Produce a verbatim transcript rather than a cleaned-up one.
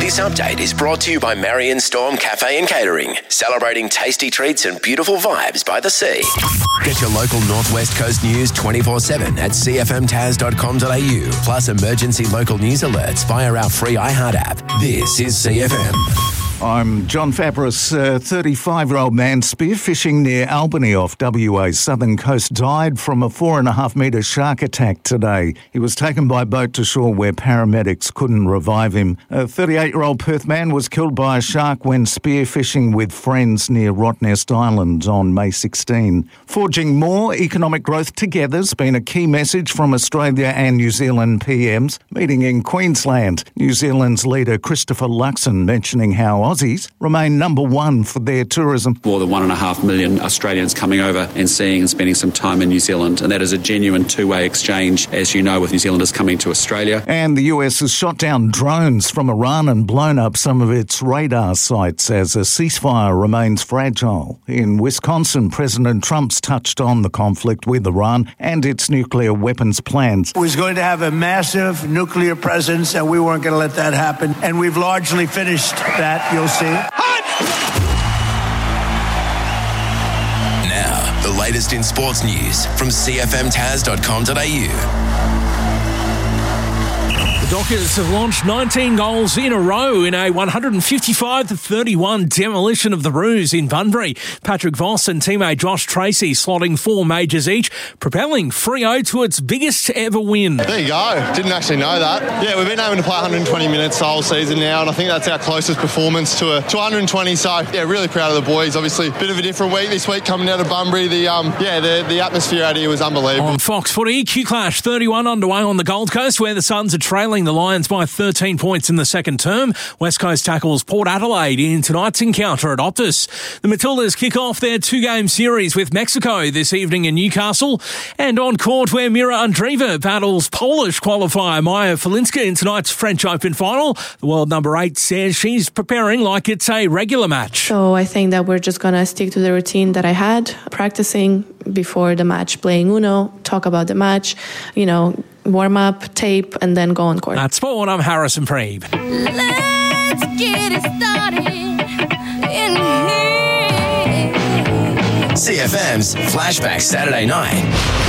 This update is brought to you by Marion Storm Cafe and Catering, celebrating tasty treats and beautiful vibes by the sea. Get your local Northwest Coast news twenty-four seven at c f m tas dot com dot a u, plus emergency local news alerts via our free iHeart app. This is C F M. I'm John Fabris. A thirty-five-year-old man spearfishing near Albany off W A's southern coast died from a four and a half metre shark attack today. He was taken by boat to shore where paramedics couldn't revive him. A thirty-eight-year-old Perth man was killed by a shark when spearfishing with friends near Rottnest Island on May sixteenth. Forging more economic growth together has been a key message from Australia and New Zealand P Ms meeting in Queensland. New Zealand's leader Christopher Luxon mentioning how Aussies remain number one for their tourism. More than one and a half million Australians coming over and seeing and spending some time in New Zealand, and that is a genuine two-way exchange, as you know, with New Zealanders coming to Australia. And the U S has shot down drones from Iran and blown up some of its radar sites as a ceasefire remains fragile. In Wisconsin, President Trump's touched on the conflict with Iran and its nuclear weapons plans. We was going to have a massive nuclear presence, and we weren't going to let that happen, and we've largely finished that. You'll see. Now, the latest in sports news from c f m tas dot com dot a u. The Dockers have launched nineteen goals in a row in a one fifty-five to thirty-one demolition of the Roos in Bunbury. Patrick Voss and teammate Josh Tracy slotting four majors each, propelling Freo to its biggest ever win. There you go. Didn't actually know that. Yeah, we've been aiming to play one hundred twenty minutes the whole season now, and I think that's our closest performance to a to one hundred twenty. So yeah, really proud of the boys. Obviously, a bit of a different week this week coming out of Bunbury. The um yeah the the atmosphere out here was unbelievable. On Fox Footy, Q Clash thirty-one underway on the Gold Coast, where the Suns are trailing the Lions by thirteen points in the second term. West Coast tackles Port Adelaide in tonight's encounter at Optus. The Matildas kick off their two-game series with Mexico this evening in Newcastle. And on court, where Mira Andreeva battles Polish qualifier Maja Filinska in tonight's French Open final, the world number eight says she's preparing like it's a regular match. So I think that we're just going to stick to the routine that I had, practicing before the match, playing Uno, talk about the match, you know, warm up, tape, and then go on court. That's sport. I'm Harrison Preeb. Let's get it started in here. C F M's Flashback Saturday Night.